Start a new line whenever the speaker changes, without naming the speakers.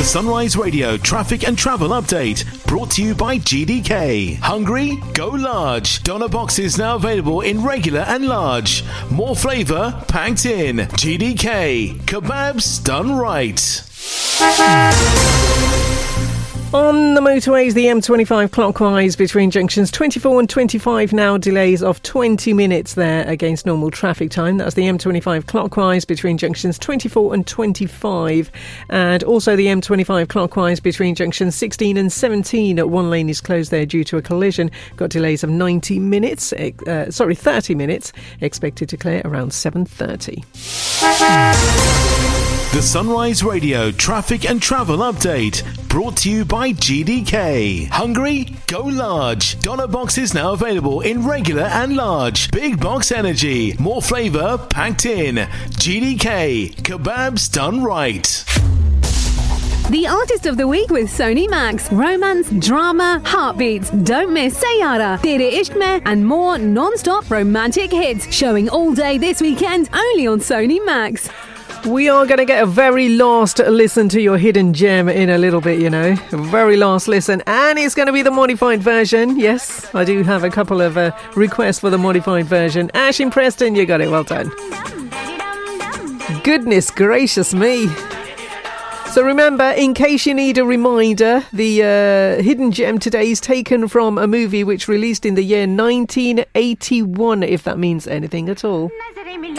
The Sunrise Radio traffic and travel update brought to you by GDK. Hungry? Go large. Doner boxes now available in regular and large. More flavour packed in. GDK. Kebabs done right.
On the motorways, the M25 clockwise between junctions 24 and 25 now delays of 20 minutes there against normal traffic time. That's the M25 clockwise between junctions 24 and 25. And also the M25 clockwise between junctions 16 and 17. One lane is closed there due to a collision. Got delays of 30 minutes, expected to clear around 7:30.
The Sunrise Radio traffic and travel update brought to you by GDK. Hungry? Go large. Doner boxes now available in regular and large. Big box energy. More flavour packed in. GDK. Kebabs done right.
The Artist of the Week with Sony Max. Romance, drama, heartbeats. Don't miss Sayara, Tere Ishq Mein, and more non-stop romantic hits. Showing all day this weekend, only on Sony Max.
We are going to get a very last listen to your hidden gem in a little bit, you know. A very last listen. And it's going to be the modified version. Yes, I do have a couple of requests for the modified version. Ash in Preston, you got it. Well done. Goodness gracious me. So remember, in case you need a reminder, the hidden gem today is taken from a movie which released in the year 1981, if that means anything at all.